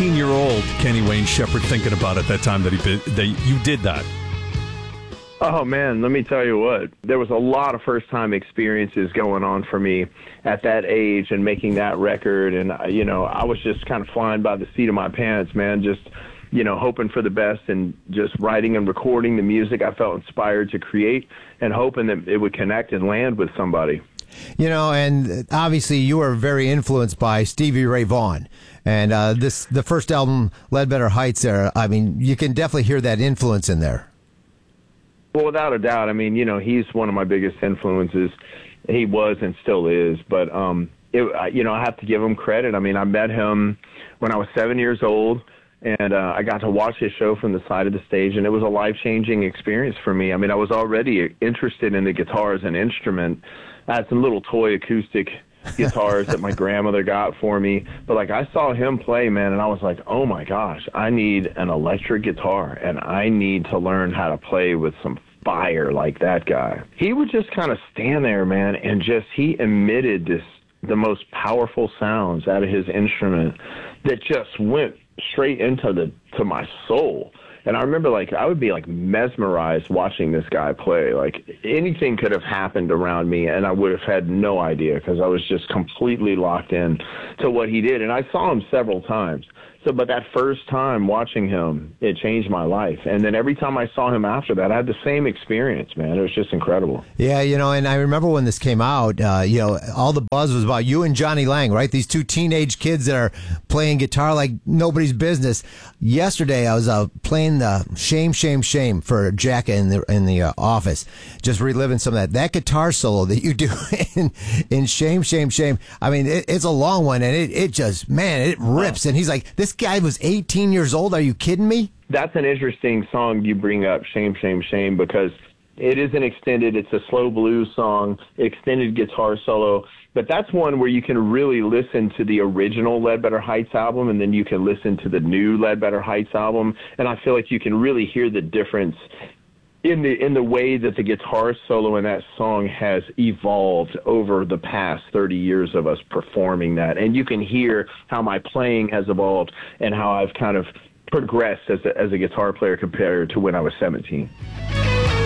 18-year-old Kenny Wayne Shepherd thinking about at that time that you did that? Oh, man, let me tell you what. There was a lot of first-time experiences going on for me at that age and making that record. And, I was just kind of flying by the seat of my pants, man, just, hoping for the best and just writing and recording the music I felt inspired to create and hoping that it would connect and land with somebody. And obviously you were very influenced by Stevie Ray Vaughan. And the first album, Ledbetter Heights, there, I mean, you can definitely hear that influence in there. Well, without a doubt. I mean, he's one of my biggest influences. He was and still is. But, I have to give him credit. I mean, I met him when I was 7 years old, and I got to watch his show from the side of the stage, and it was a life-changing experience for me. I mean, I was already interested in the guitar as an instrument. I had some little toy acoustic guitars that my grandmother got for me. But, I saw him play, man, and I was like, oh, my gosh, I need an electric guitar, and I need to learn how to play with some fire like that guy. He would just kind of stand there, man, and he emitted the most powerful sounds out of his instrument that just went straight into my soul. And I remember, I would be, mesmerized watching this guy play. Anything could have happened around me, and I would have had no idea because I was just completely locked in to what he did. And I saw him several times. But that first time watching him, it changed my life. And then every time I saw him after that, I had the same experience, man. It was just incredible. Yeah, and I remember when this came out, all the buzz was about you and Johnny Lang, right? These two teenage kids that are playing guitar like nobody's business. Yesterday, I was playing the Shame, Shame, Shame for Jack in the office, just reliving some of that. That guitar solo that you do in Shame, Shame, Shame, I mean, it's a long one, and it just, man, it rips. And he's like, this guy was 18 years old. Are you kidding me? That's an interesting song you bring up, Shame, Shame, Shame, because it is it's a slow blues song, extended guitar solo, but that's one where you can really listen to the original Ledbetter Heights album, and then you can listen to the new Ledbetter Heights album, and I feel like you can really hear the difference in the way that the guitar solo in that song has evolved over the past 30 years of us performing that. And you can hear how my playing has evolved and how I've kind of progressed as a guitar player compared to when I was 17.